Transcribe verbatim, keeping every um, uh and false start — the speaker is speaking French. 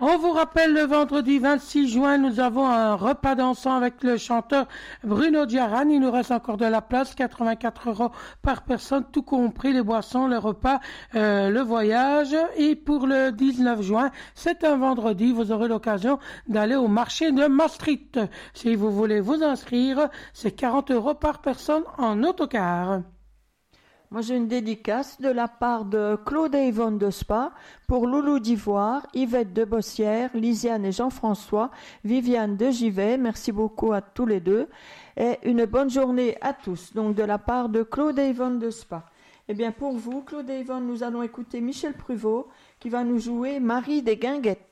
On vous rappelle, le vendredi vingt-six juin, nous avons un repas dansant avec le chanteur Bruno Diaran. Il nous reste encore de la place, quatre-vingt-quatre euros par personne, tout compris, les boissons, le repas, euh, le voyage. Et pour le dix-neuf juin, c'est un vendredi, vous aurez l'occasion d'aller au marché de Maastricht. Si vous voulez vous inscrire, c'est quarante euros par personne en autocar. Moi, j'ai une dédicace de la part de Claude et Yvonne de Spa pour Loulou d'Ivoire, Yvette de Bossière, Lisiane et Jean-François, Viviane de Givet. Merci beaucoup à tous les deux. Et une bonne journée à tous. Donc, de la part de Claude et Yvonne de Spa. Eh bien, pour vous, Claude et Yvonne, nous allons écouter Michel Pruvot qui va nous jouer Marie des Guinguettes.